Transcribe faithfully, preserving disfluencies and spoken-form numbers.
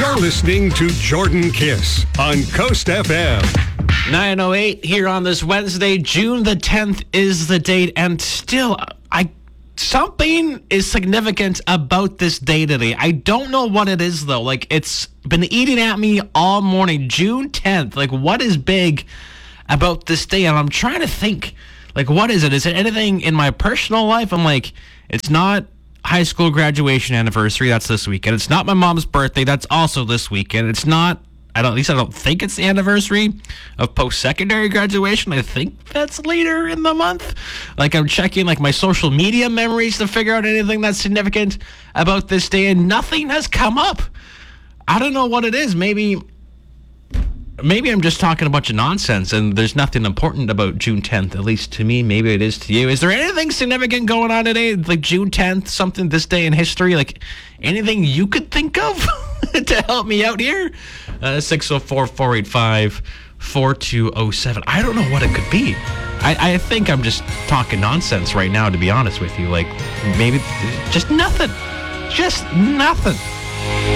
You're listening to Jordan Kiss on Coast F M. nine oh eight here on this Wednesday. June the tenth is the date, and still, I something is significant about this day today. I don't know what it is, though. Like, it's been eating at me all morning. June tenth. Like, what is big about this day? And I'm trying to think, like, what is it? Is it anything in my personal life? I'm like, it's not high school graduation anniversary. That's this weekend. It's not my mom's birthday. That's also this weekend. It's not, I don't, at least I don't think it's the anniversary of post-secondary graduation. I think that's later in the month. Like, I'm checking, like, my social media memories to figure out anything that's significant about this day, and nothing has come up. I don't know what it is. Maybe... Maybe I'm just talking a bunch of nonsense and there's nothing important about June tenth, at least to me. Maybe it is to you. Is there anything significant going on today? Like June tenth, something this day in history? Like anything you could think of to help me out here? Uh, six oh four, four eight five, four two oh seven. I don't know what it could be. I, I think I'm just talking nonsense right now, to be honest with you. Like maybe just nothing. Just nothing.